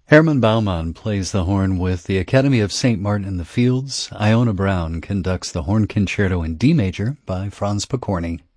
Hermann Baumann plays the horn with the Academy of St. Martin in the Fields. Iona Brown conducts the horn concerto in D major by Franz Pokorny.